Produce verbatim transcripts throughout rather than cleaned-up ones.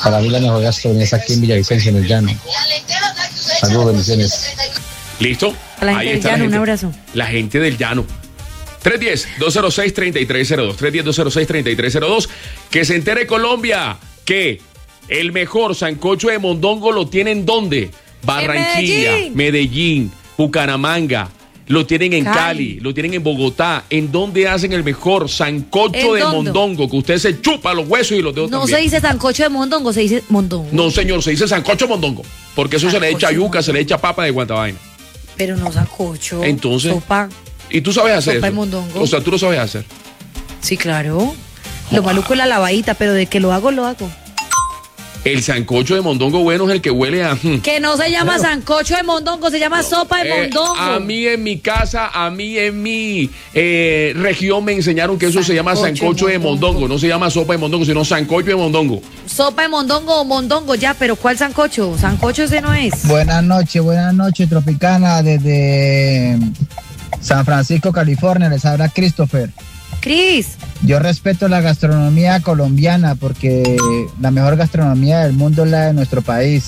Para mí la mejor gastronomía es aquí en Villavicencio, en el llano. Saludos, bendiciones. ¿Listo? A la gente Ahí del está llano, la gente, un abrazo. La gente del llano. tres uno cero, dos cero seis, tres tres cero dos. tres uno cero, dos cero seis, tres tres cero dos. Que se entere Colombia que el mejor sancocho de mondongo lo tienen ¿dónde? Barranquilla, Medellín. Medellín, Bucaramanga. Lo tienen en Cali. Cali, lo tienen en Bogotá. ¿En dónde hacen el mejor sancocho de dónde? mondongo? Que usted se chupa los huesos y los dedos No también. se dice sancocho de mondongo, se dice mondongo. No, señor, se dice sancocho de mondongo. Porque eso se le echa Sancocho yuca, se le echa papa de guantavaina. Pero no sancocho. Entonces. Sopa. ¿Y tú sabes hacer Sopa de eso? mondongo. O sea, tú lo sabes hacer. Sí, claro. Lo maluco es la lavadita, pero de que lo hago, lo hago. El sancocho de mondongo bueno es el que huele a... Que no se llama sancocho de mondongo, se llama sopa de Eh, mondongo. a mí en mi casa, a mí en mi eh, región me enseñaron que eso se llama Sancocho sancocho de de mondongo. mondongo. No se llama sopa de mondongo, sino sancocho de mondongo. Sopa de mondongo o mondongo, ya, pero ¿cuál sancocho? Sancocho ese no es. Buenas noches, buenas noches, Tropicana, desde San Francisco, California, les habla Christopher. Cris. Yo respeto la gastronomía colombiana porque la mejor gastronomía del mundo es la de nuestro país.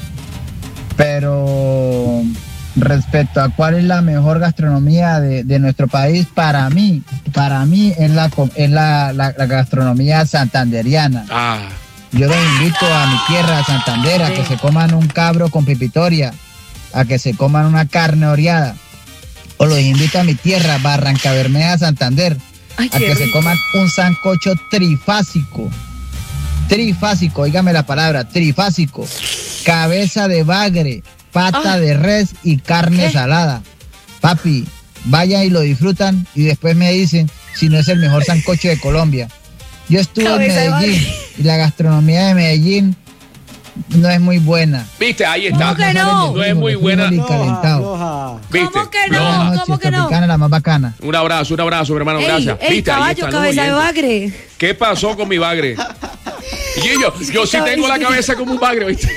Pero respecto a cuál es la mejor gastronomía de, de nuestro país, para mí, para mí es la, es la, la, la gastronomía santanderiana. Ah. Yo los invito a mi tierra, a Santander, a que se coman un cabro con pipitoria, a que se coman una carne oreada. O los invito a mi tierra, Barranca Bermeja, Santander, Ay, a qué que se rico. coman un sancocho trifásico. Trifásico, óigame la palabra, trifásico. Cabeza de bagre, pata Ah. de res y carne ¿Qué? salada. Papi, vayan y lo disfrutan y después me dicen si no es el mejor sancocho de Colombia. Yo estuve Cabeza de en Medellín bagre. y la gastronomía de Medellín no es muy buena. ¿Viste? Ahí está. ¿Cómo que no? No es muy buena. Frijol y calentado. ¿Viste? ¿Cómo que no? Buenas noches, ¿Cómo que no? Tropicana, la más bacana. Un abrazo, un abrazo, mi hermano. Ey, Gracias. ey, ¿Viste? Ahí caballo, están los cabeza de oyentes. bagre. ¿Qué pasó con mi bagre? Y yo, yo sí tengo la cabeza como un bagre, ¿viste?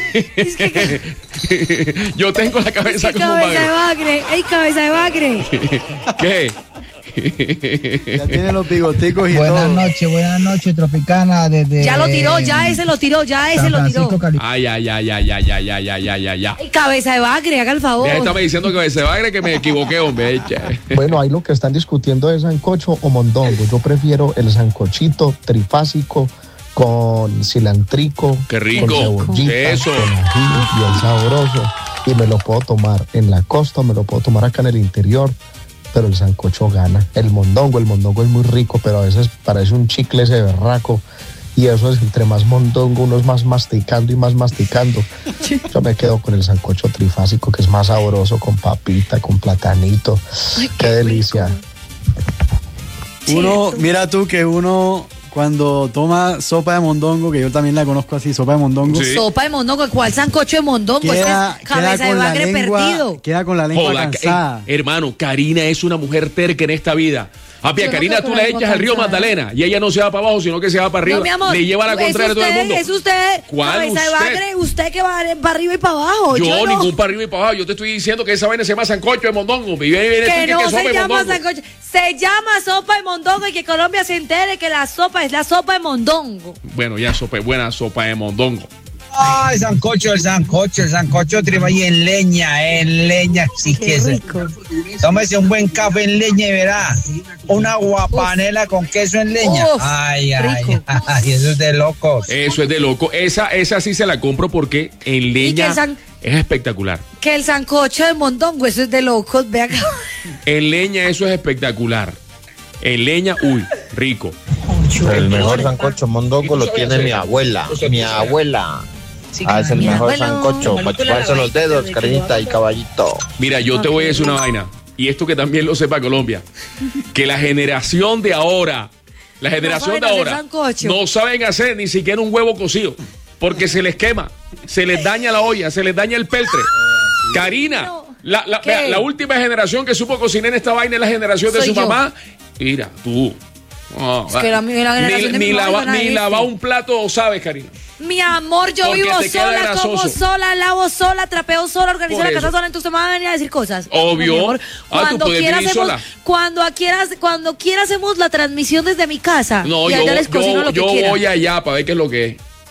Yo tengo la cabeza ¿Qué como un cabeza de bagre. bagre? ¡Ey, cabeza de bagre! ¿Qué? Ya tiene los bigoticos y Buenas todo. noches, buenas noches, Tropicana, desde... Ya lo tiró, ya ese lo tiró, ya ese San lo Francisco, tiró. California. Ay, ay, ay, ay, ay, ay, ay, ay, ay, ay, ay. ¡Ey, cabeza de bagre! Haga el favor. Deja de estarme diciendo que se bagre que me equivoqué, hombre. Eche. Bueno, ahí lo que están discutiendo es sancocho o mondongo. Yo prefiero el sancochito trifásico con cilantrico, Qué rico. con cebollita, Eso. con ají, bien sabroso. Y me lo puedo tomar en la costa, me lo puedo tomar acá en el interior, pero el sancocho gana. El mondongo, el mondongo es muy rico, pero a veces parece un chicle ese berraco. Y eso es, entre más mondongo, uno es más masticando y más masticando. Yo me quedo con el sancocho trifásico, que es más sabroso, con papita, con platanito. Ay, Qué delicia. rico. Uno, Cierto. mira tú que uno cuando toma sopa de mondongo, que yo también la conozco así, sopa de mondongo, Sí. Sopa de mondongo, ¿cuál sancocho de mondongo? queda, Este es cabeza queda de con la bagre lengua, perdido. queda con la lengua Joda, cansada. eh, hermano, Karina es una mujer terca en esta vida. Papi, a Yo no Karina creo tú que la la echas lengua al río cansada. Magdalena y ella no se va para abajo, sino que se va para arriba. No, mi amor, Le lleva la es contraria a todo el usted, mundo. Es usted, ¿Cuál cabeza de usted? bagre, usted que va para arriba y para abajo. Yo, Yo, no. ningún para arriba y para abajo. Yo te estoy diciendo que esa vaina se llama sancocho de mondongo. Y viene, viene tú Que que no que sopa se de llama mondongo. sancocho, se llama sopa de mondongo y que Colombia se entere que la sopa es la sopa de mondongo. Bueno, ya sopa, buena sopa de mondongo. Ay, sancocho, el sancocho, el sancocho triba y en leña, en leña, sí que Qué es. rico. Tómese un buen café en leña y verá. Una guapanela con queso en leña. Uf, ay, ay, rico. ay, eso es de locos. Eso es de loco. Esa, esa sí se la compro porque en leña el san- es espectacular. Que el sancocho de mondongo, eso es de locos, ve acá. En leña eso es espectacular. En leña, uy, rico. El mejor sancocho mondongo lo tiene mi abuela. Mi abuela. Ah, es el Mi mejor abuelo. sancocho. Para chuparse los dedos, Karinita y caballito. Mira, yo te voy a decir una vaina. Y esto que también lo sepa Colombia. Que la generación de ahora, la generación saben de hacer ahora, sancocho. no saben hacer ni siquiera un huevo cocido. Porque se les quema, se les daña la olla, se les daña el peltre. Karina, No. la, la, ¿Qué? vea, la última generación que supo cocinar en esta vaina es la generación de Soy su yo. mamá. Mira, tú. No, Es que la- la generación ni de mi ni, mamá lava- no era ni este. lavar un plato sabes, Karina. Mi amor, yo Porque vivo te queda sola, como grasoso. sola, lavo sola, trapeo sola, organizo Por la casa eso. sola, entonces me van a venir a decir cosas. Obvio. No, mi amor, Ah, tú cuando puedes quiera vivir hacemos, sola. cuando quiera, cuando quiera hacemos la transmisión desde mi casa. No, y yo, allá les cocino yo, lo que yo quiera. voy allá para ver qué es lo que es.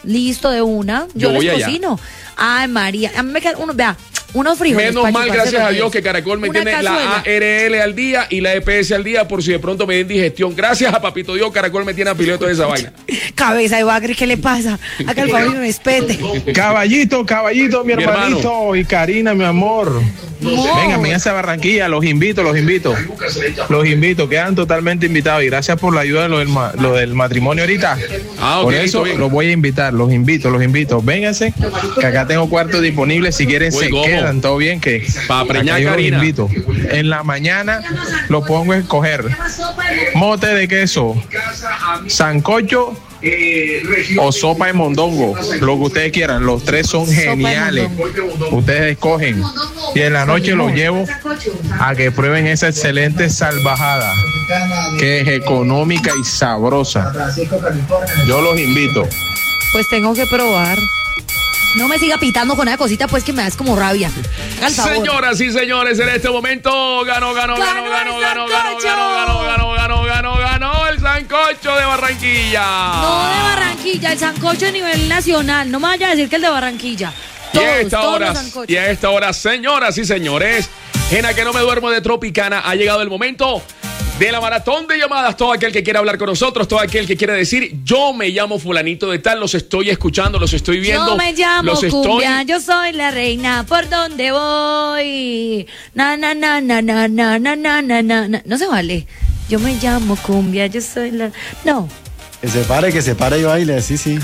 Listo, de una. Yo, Yo voy les allá. cocino. Ay, María. A mí me quedan uno, vea, unos frijoles. Menos pa' mal, chuparse gracias los a Dios, dedos. que Caracol me Una tiene la cazuela. A R L al día y la E P S al día por si de pronto me den digestión. Gracias a Papito Dios, Caracol me tiene afiliado toda esa vaina. Cabeza de bagre, ¿qué le pasa? Acá el favor me respete. Caballito, caballito, mi, Mi hermanito hermano. y Karina, mi amor. No. Venga, vénganse a Barranquilla, los invito, los invito. Los invito, quedan totalmente invitados y gracias por la ayuda de lo del, ma- lo del matrimonio ahorita. Ah, ok, por listo, eso bien. los voy a invitar, los invito, los invito. Vénganse, que acá tengo cuartos disponibles, si quieren Uy, se ¿cómo? quedan, todo bien, que Pa' preñar, acá yo los Karina. invito. En la mañana lo pongo a escoger mote de queso, sancocho o sopa de mondongo, lo que ustedes quieran, los tres son Sopa de geniales. Ustedes escogen y en la noche los llevo a que prueben esa excelente salvajada que es económica y sabrosa. Yo los invito. Pues tengo que probar. No me siga pitando con una cosita, pues que me das como rabia. Al favor. Señoras y señores, en este momento ganó, ganó, ganó, ganó, ganó, ganó, ganó, ganó, ganó, ganó, ganó, ganó el sancocho de Barranquilla. No de Barranquilla, el sancocho a nivel nacional. No me vaya a decir que el de Barranquilla. Y a Todos, esta todos hora, los sancochos. y a esta hora, señoras y señores, en la que no me duermo de Tropicana, ha llegado el momento de la maratón de llamadas. Todo aquel que quiera hablar con nosotros, todo aquel que quiera decir, yo me llamo fulanito de tal, los estoy escuchando, los estoy viendo. Yo me llamo los estoy... Cumbia, yo soy la reina, por donde voy. Na, na, na, na, na, na, na, na, na, na, na. No se vale. Yo me llamo Cumbia, yo soy la... No. Que se pare, que se pare y baile, sí, sí.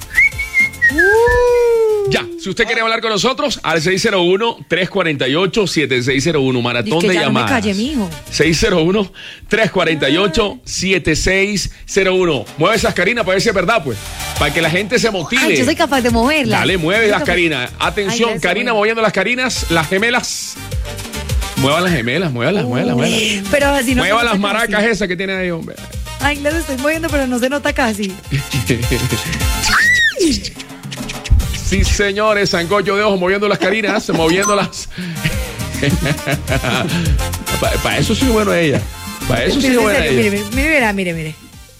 Ya, si usted quiere hablar con nosotros, al seis cero uno, tres cuatro ocho, siete seis cero uno, maratón Dice que de ya no me llamadas. calle, mijo. seis cero uno, tres cuatro ocho, siete seis cero uno. Mueve esas Karina para ver si es verdad, pues. Para que la gente se motive. Ay, yo soy capaz de moverla. Dale, mueve las Karina. Atención, Ay, Karina bueno. moviendo las Karinas, las gemelas. Muevan las gemelas, muévalas, muévalas, muévalas. Pero así no Mueva se las nota maracas casi. esas que tiene ahí, hombre. Ay, las estoy moviendo, pero no se nota casi. Sí, señores, sancocho de ojo, moviendo las Karinas, moviendo las. Para pa eso sí es bueno ella. Para eso sí es Pero en buena serio, ella. mire, mire, mire, mire, mire.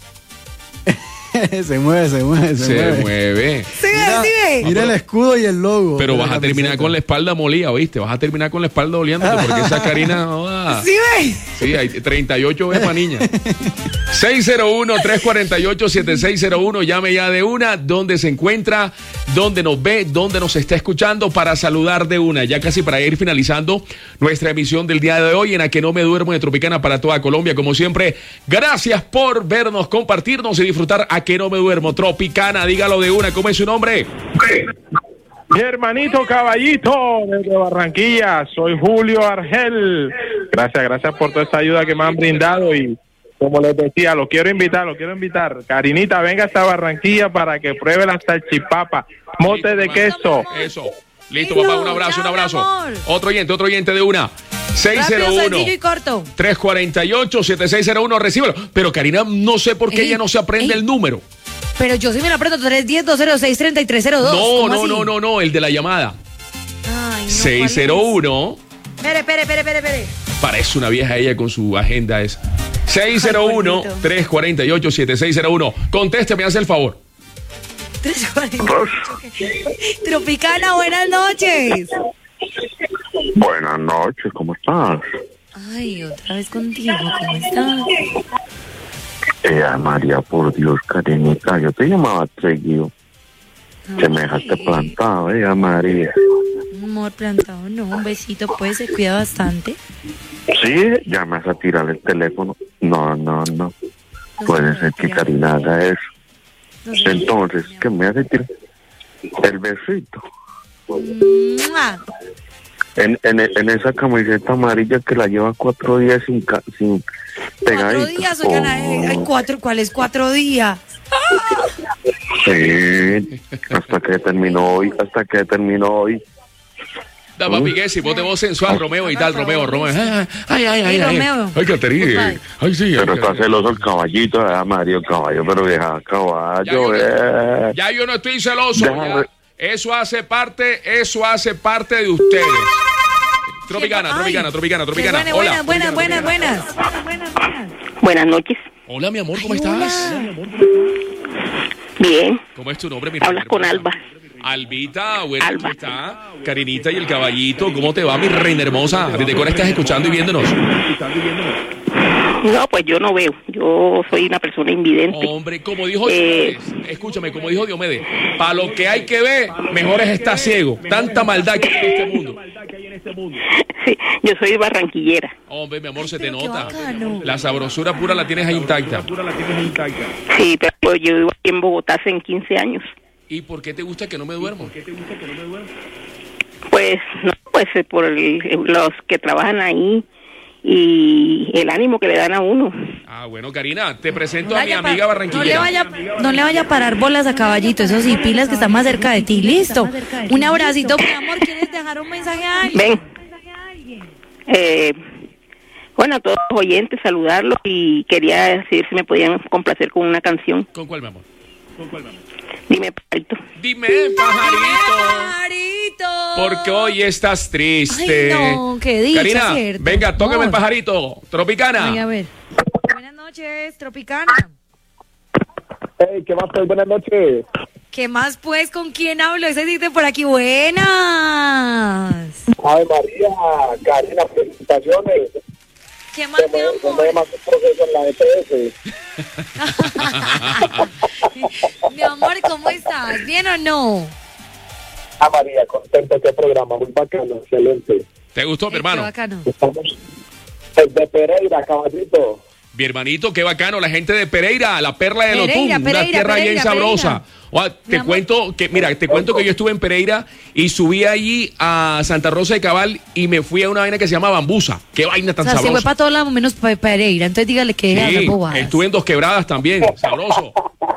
se mueve, se mueve, se, Se mueve. mueve. ¿Sí ve? ¿Sí ve? Mira el escudo y el logo. Pero de la vas a terminar camiseta. con la espalda molida, ¿oíste? Vas a terminar con la espalda doliéndote porque esa Karina no da. ¿Sí ve? Sí, hay treinta y ocho veces para niña. seis cero uno, tres cuatro ocho, siete seis cero uno. Llame ya de una. ¿Dónde se encuentra? ¿Dónde nos ve? ¿Dónde nos está escuchando? Para saludar de una. Ya casi para ir finalizando nuestra emisión del día de hoy en la que no me duermo de Tropicana para toda Colombia. Como siempre, gracias por vernos, compartirnos y disfrutar a que no me duermo. Tropicana, dígalo de una. ¿Cómo es su nombre? Mi hermanito Caballito desde Barranquilla, soy Julio Argel. Gracias, gracias por toda esta ayuda que me han brindado y como les decía, lo quiero invitar, lo quiero invitar. Karinita, venga hasta Barranquilla para que pruebe la salchipapa, mote de queso. Eso. Listo, papá, un abrazo, un Ya, mi abrazo. amor. Otro oyente, otro oyente de una. seis cero Rápido, uno, sencillo y corto. tres cuatro ocho, siete seis cero uno, recíbelo. Pero Karina, no sé por qué Ey, ella no se aprende ey. el número. Pero yo sí me la aprieto tres uno cero, dos cero seis, tres tres cero dos. No, ¿Cómo no, así? no, no, no, el de la llamada. Ay, no, seis cero uno. Espere, espere, espere, espere, espere. Parece una vieja ella con su agenda esa. seis cero uno, tres cuatro ocho, siete seis cero uno. Contésteme, hace el favor. tres cuarenta y ocho. Tropicana, buenas noches. Buenas noches, ¿cómo estás? Ay, otra vez contigo, ¿cómo estás? Eh, María, por Dios, Karinita, yo te llamaba seguido. Que me dejaste plantado, eh, María. Amor plantado, no, un besito, pues, se cuida bastante. Sí, ya me vas a tirar el teléfono. No, no, no. No Puede se ser que tira. Karina haga eso. No se Entonces, tira. que me hace tirar el besito. ¡Mua! En, en, en esa camiseta amarilla que la lleva cuatro días sin, ca- sin pegadita. Cuatro días, oigan, ay, ay, cuatro, ¿cuáles cuatro días? Sí, hasta que terminó hoy, hasta que terminó hoy. Da papi, que si vos te vos sensual, Romeo y tal, Romeo, Romeo. Ay, ay, ay, ay. Sí, Ay, Romeo. ay, Caterina. Ay, sí. Pero ay, está ay. celoso el caballito, ¿verdad, Mario? Caballo, pero vieja, Ya caballo, yo, eh. ya yo no estoy celoso. Déjame- ya. Eso hace parte, eso hace parte de ustedes. Tropicana, Ay, Tropicana, Tropicana, Tropicana. Buenas, Hola. buenas, buenas, buenas, buenas. Buenas noches. Hola, mi amor, ¿cómo Ay, estás? hola. Bien. ¿Cómo es tu nombre, mi Hablas con Alba. Albita, bueno, ¿cómo está? Karinita y el caballito, ¿cómo te va, mi reina hermosa? ¿Desde cuándo estás escuchando y viéndonos? No, pues yo no veo. Yo soy una persona invidente. Hombre, como dijo Eh, Diomedes, escúchame, como dijo Diomedes, para lo que hay que ver, mejor es estar ciego. Tanta maldad que hay en este mundo. Sí, yo soy barranquillera. Hombre, mi amor, se te Pero qué nota. bacano. La sabrosura pura la tienes ahí intacta. Sí, pero pues yo vivo aquí en Bogotá hace quince años. ¿Y por qué te gusta que no me duermo? Pues, no, pues eh, por el- los que trabajan ahí y el ánimo que le dan a uno. Ah, bueno, Karina, te presento a mi Vaya pa- amiga no le barranquillera. vaya, no le vaya a parar bolas a Caballito, eso sí, pilas que está más cerca de ti. Listo. Un abracito, mi amor. ¿Quieres dejar un mensaje a alguien? Ven. Eh, bueno, a todos los oyentes, saludarlos y quería decir si me podían complacer con una canción. ¿Con cuál, mi amor? ¿Con cuál, mi amor? Dime, pajarito. Dime, pajarito. Pajarito. Porque hoy estás triste. Ay, no, qué dicha, Karina, cierto. venga, tóqueme el Amor. pajarito. Tropicana. Ay, a ver. Buenas noches, Tropicana. Hey, ¿qué más? Pues, buenas noches. ¿Qué más, pues? ¿Con quién hablo? Ese dice por aquí. Buenas. Ave María, Karina, felicitaciones. ¿Qué más, mi Se amor? me más un proceso en la E P S. Mi amor, ¿cómo estás? ¿Bien o no? Ah, María, contento, qué programa, muy bacano, excelente. ¿Te gustó, mi Ay, qué hermano? bacano. Estamos desde Pereira, caballito. Mi hermanito, qué bacano, la gente de Pereira, la perla de Lotún, Pereira, una Pereira, tierra bien Pereira, sabrosa. Pereira. O sea, te amor. cuento que, mira, te cuento que yo estuve en Pereira y subí allí a Santa Rosa de Cabal y me fui a una vaina que se llama Bambusa. Qué vaina O tan sea, se fue sabrosa. para todos lados menos para Pereira. Entonces dígale que deje de Sí, hablar bobadas. estuve en Dos Quebradas también, sabroso.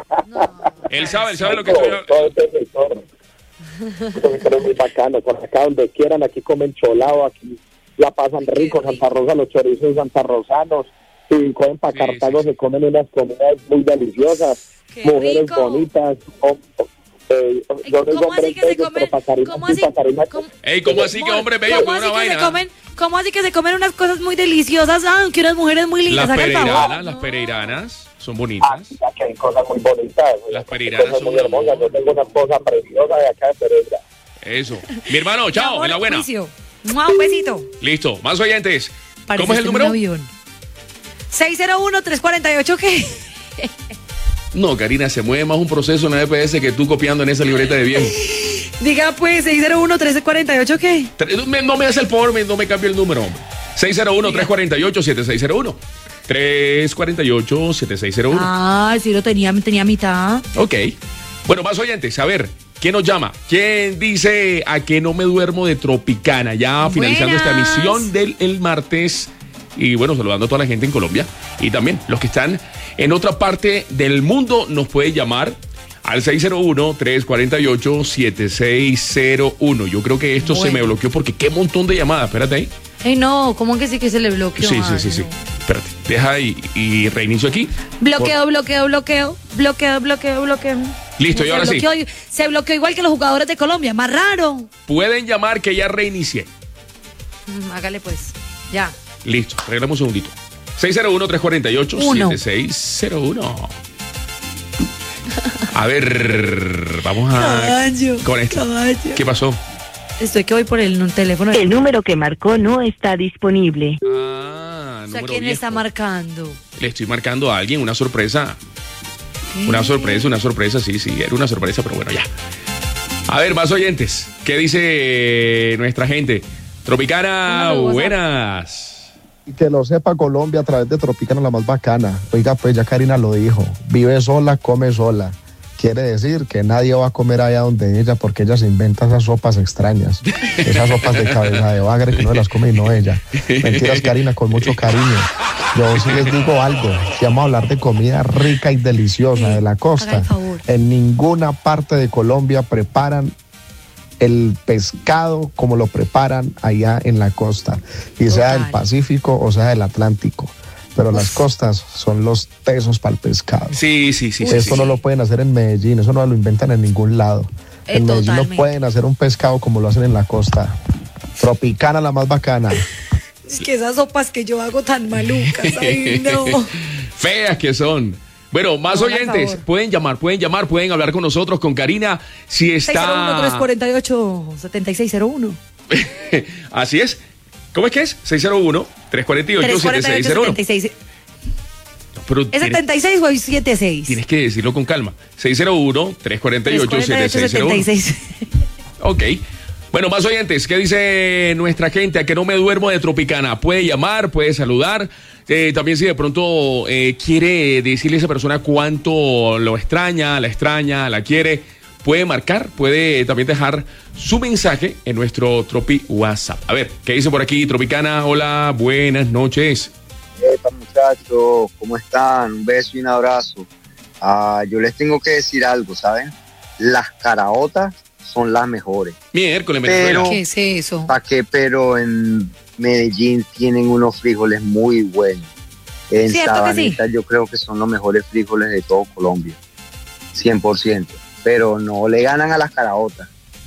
Él sabe, él sabe lo que estoy hablando. Todo este sector. Este sector es muy bacano, por acá donde quieran, aquí comen cholado, aquí la pasan rico, Santa Rosa, los chorizos santarrosanos. Si comen para Sí, Cartago, sí, sí. se comen unas comidas muy deliciosas, Qué mujeres rico. bonitas. hom- eh, Ay, yo no soy ¿cómo hombre así que se bello, comen? pero para Karina, ¿Cómo sí, así? para Karina, ¿Cómo- Ey, ¿cómo así que Amor, hombre bello ¿cómo con así una que se vaina? comen, ¿Cómo así que se comen unas cosas muy deliciosas? Ah, que unas mujeres muy lindas. Las Haga el favor. pereiranas, las pereiranas son Ah, bonitas. sí, aquí hay cosas muy bonitas. Las hay pereiranas cosas son muy un hermosas. amor. Yo tengo una esposa preciosa de acá de Pereira. Eso. Mi hermano, Mi chao, amor, en la buena. juicio. Mua, un besito. Listo, más oyentes. Pareciste ¿Cómo es el un número? avión. seis cero uno, tres cuatro ocho, ¿qué? No, Karina, se mueve más un proceso en la E P S que tú copiando en esa libreta de viejo. Diga pues, seis cero uno, tres cuatro ocho, ¿qué? Tre- me- No me hace el favor, me- no me cambie el número, hombre. seis cero uno, tres cuatro ocho, siete seis cero uno. tres cuatro ocho, siete seis cero uno. Ah, sí lo tenía, tenía mitad. Ok. Bueno, más oyentes, a ver, ¿quién nos llama? ¿Quién dice a que no me duermo de Tropicana? Ya finalizando esta Buenas. emisión del el martes. Y bueno, saludando a toda la gente en Colombia. Y también los que están en otra parte del mundo nos puede llamar al seis cero uno, tres cuatro ocho, siete seis cero uno. Yo creo que esto se Bueno. me bloqueó porque qué montón de llamadas. Espérate ahí. Ay, no, ¿cómo que sí que se le bloqueó? Sí, sí, Ay, sí, sí. no. Espérate. Deja y, y reinicio aquí. Bloqueo, bloqueo, bloqueo, bloqueo, bloqueo, bloqueo. Listo, y Se ahora sí. bloqueó, se bloqueó igual que los jugadores de Colombia, más raro. Pueden llamar que ya reinicié. Mm, hágale pues, ya. Listo, arreglamos un segundito. seis cero uno, tres cuatro ocho, Uno. siete seis cero uno. A ver, vamos a... Caballo, con esto. caballo. ¿Qué pasó? Estoy que voy por el teléfono. El número que marcó no está disponible. Ah, O sea, número ¿quién le viejo. está marcando? Le estoy marcando a alguien una sorpresa. ¿Qué? Una sorpresa, una sorpresa, sí, sí, era una sorpresa, pero bueno, ya. A ver, más oyentes. ¿Qué dice nuestra gente? Tropicana, Póngalo, buenas. Y que lo sepa Colombia a través de Tropicana, la más bacana. Oiga, pues ya Karina lo dijo. Vive sola, come sola. Quiere decir que nadie va a comer allá donde ella porque ella se inventa esas sopas extrañas. Esas sopas de cabeza de bagre que no las come y no ella. Mentiras, Karina, con mucho cariño. Yo sí les digo algo. Si vamos a hablar de comida rica y deliciosa de la Haga costa, el favor. en ninguna parte de Colombia preparan el pescado como lo preparan allá en la costa, y sea Total. del Pacífico o sea del Atlántico. Pero las costas son los tesos para el pescado. Sí, sí, sí. sí, Esto sí. no lo pueden hacer en Medellín, eso no lo inventan en ningún lado. Eh, en Medellín totalmente. no pueden hacer un pescado como lo hacen en la costa. Tropicana, la más bacana. Es que esas sopas que yo hago tan malucas, ay no. Feas que son. Bueno, más No, oyentes, por favor. pueden llamar, pueden llamar, pueden hablar con nosotros, con Karina, si seis cero uno, tres está... cuatro ocho, siete seis cero uno. Así es. ¿Cómo es que es? seis cero uno, tres cuatro ocho, siete seis cero uno. setenta y seis. Pero ¿Es tienes, setenta y seis o es setenta y seis? tienes que decirlo con calma. seis cero uno, tres cuatro ocho, siete seis cero uno. setenta y seis. Ok. Bueno, más oyentes, ¿qué dice nuestra gente? A que no me duermo de Tropicana. Puede llamar, puede saludar. Eh, también si de pronto eh, quiere decirle a esa persona cuánto lo extraña, la extraña, la quiere, puede marcar, puede también dejar su mensaje en nuestro Tropi WhatsApp. A ver, ¿qué dice por aquí Tropicana? Hola, buenas noches. Epa, muchachos, ¿cómo están? Un beso y un abrazo. Ah, yo les tengo que decir algo, ¿saben? Las caraotas son las mejores. Miércoles, Pero, ¿qué es eso? ¿Para qué? Pero en Medellín tienen unos frijoles muy buenos. En ¿Cierto que Sabaneta yo creo que son los mejores frijoles de todo Colombia. cien por ciento. Pero no le ganan a las caraotas.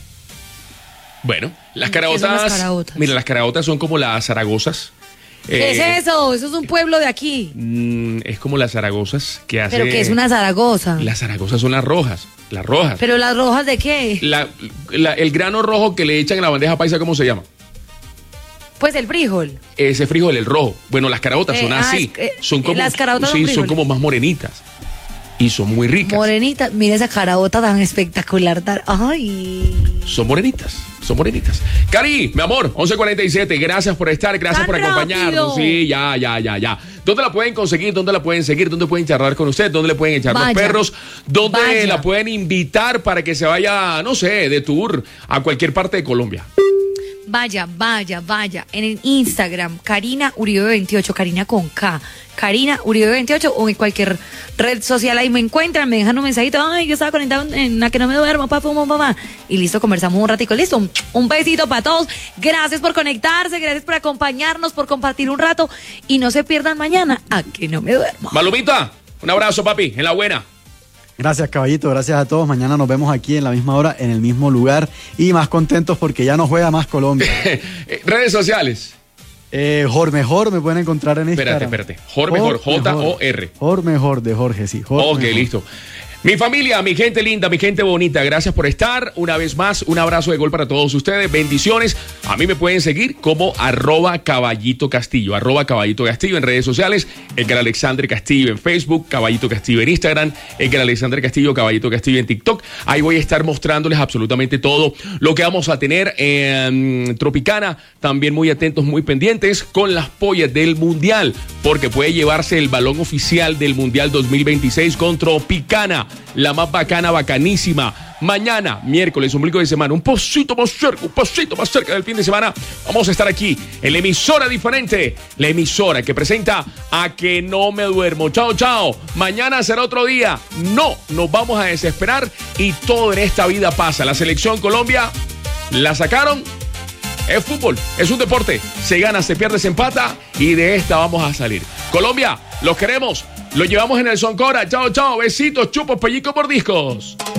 Bueno, las ¿Qué son las caraotas, caraotas? mira, las caraotas son como las zaragozas. ¿Qué Eh, es eso? Eso es un pueblo de aquí. mm, es como las zaragozas que hace... ¿Pero qué es una Zaragoza? Las zaragozas son las rojas, las rojas. ¿Pero las rojas de qué? La- la- el grano rojo que le echan en la bandeja paisa, ¿cómo se llama? Pues el frijol. Ese frijol, el rojo. Bueno, las caraotas Eh, son ah, así. es que, son eh, como, las caraotas son sí, son frijol. como más morenitas. Y son muy ricas. Morenita, mira esa caraota tan espectacular. tan- Ay. Son morenitas, son morenitas. Cari, mi amor, once cuarenta y siete, gracias por estar, gracias ¡Tan por acompañarnos. rápido! Sí, ya, ya, ya, ya. ¿Dónde la pueden conseguir? ¿Dónde la pueden seguir? ¿Dónde pueden charlar con usted? ¿Dónde le pueden echar Vaya, los perros? ¿Dónde vaya. la pueden invitar para que se vaya, no sé, de tour a cualquier parte de Colombia? Vaya, vaya, vaya. En el Instagram, Karina Uribe veintiocho, Karina con K. Karina Uribe veintiocho o en cualquier red social ahí me encuentran, me dejan un mensajito. Ay, yo estaba conectado en la que no me duermo, papá, mamá, mamá. Y listo, conversamos un ratico. Listo, un besito para todos. Gracias por conectarse, gracias por acompañarnos, por compartir un rato. Y no se pierdan mañana a que no me duermo. Malumita, un abrazo, papi, en la buena. Gracias, caballito. Gracias a todos. Mañana nos vemos aquí en la misma hora, en el mismo lugar. Y más contentos porque ya no juega más Colombia. Eh, Redes sociales. Eh, Jormejor me pueden encontrar en Instagram. Espérate, espérate. Jormejor, J O R. Jormejor de Jorge, sí. Jormejor. Ok, listo. Mi familia, mi gente linda, mi gente bonita, gracias por estar. Una vez más, un abrazo de gol para todos ustedes. Bendiciones. A mí me pueden seguir como arroba caballito castillo, arroba caballito castillo en redes sociales. Edgar Alexander Castillo en Facebook, Caballito Castillo en Instagram, Edgar Alexander Castillo, Caballito Castillo en TikTok. Ahí voy a estar mostrándoles absolutamente todo lo que vamos a tener en Tropicana. También muy atentos, muy pendientes con las pollas del Mundial, porque puede llevarse el balón oficial del Mundial dos mil veintiséis con Tropicana. La más bacana, bacanísima. Mañana, miércoles, ombligo de semana, un poquito más cerca, un poquito más cerca del fin de semana, vamos a estar aquí en la emisora diferente, la emisora que presenta A Que No Me Duermo. Chao, chao. Mañana será otro día. No nos vamos a desesperar y todo en esta vida pasa. La selección Colombia la sacaron. Es fútbol, es un deporte. Se gana, se pierde, se empata y de esta vamos a salir. Colombia, los queremos. Lo llevamos en el Soncora. Chao, chao. Besitos, chupos, pellizcos, mordiscos.